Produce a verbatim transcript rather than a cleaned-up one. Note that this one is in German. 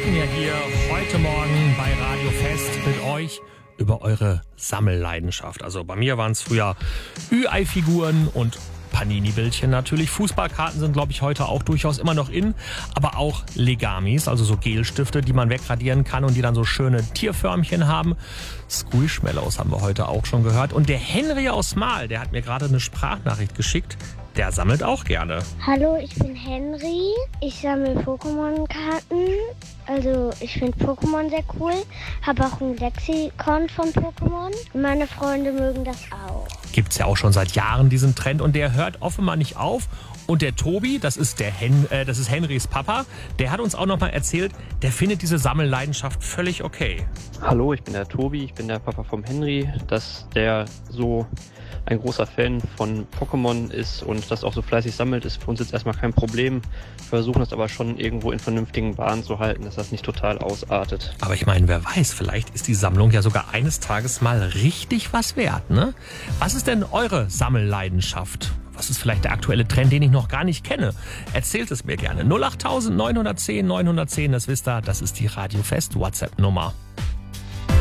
sprechen ja hier heute Morgen bei Radio Fest mit euch über eure Sammelleidenschaft. Also bei mir waren es früher Ü-Ei-Figuren und Panini-Bildchen natürlich. Fußballkarten sind, glaube ich, heute auch durchaus immer noch in. Aber auch Legamis, also so Gelstifte, die man wegradieren kann und die dann so schöne Tierförmchen haben. Squishmallows haben wir heute auch schon gehört. Und der Henry aus Mahl, der hat mir gerade eine Sprachnachricht geschickt. Der sammelt auch gerne. Hallo, ich bin Henry. Ich sammle Pokémon-Karten. Also ich finde Pokémon sehr cool. Habe auch ein Lexikon von Pokémon. Meine Freunde mögen das auch. Gibt's ja auch schon seit Jahren diesen Trend und der hört offenbar nicht auf. Und der Tobi, das ist der Hen, äh, das ist Henrys Papa, der hat uns auch noch mal erzählt, der findet diese Sammelleidenschaft völlig okay. Hallo, ich bin der Tobi, ich bin der Papa vom Henry, dass der so ein großer Fan von Pokémon ist und das auch so fleißig sammelt, ist für uns jetzt erstmal kein Problem. Wir versuchen das aber schon irgendwo in vernünftigen Bahnen zu halten, dass das nicht total ausartet. Aber ich meine, wer weiß, vielleicht ist die Sammlung ja sogar eines Tages mal richtig was wert, ne? Was ist denn eure Sammelleidenschaft? Was ist vielleicht der aktuelle Trend, den ich noch gar nicht kenne? Erzählt es mir gerne. null acht neun eins null neun eins null, das wisst ihr, das ist die Radio Fest WhatsApp-Nummer.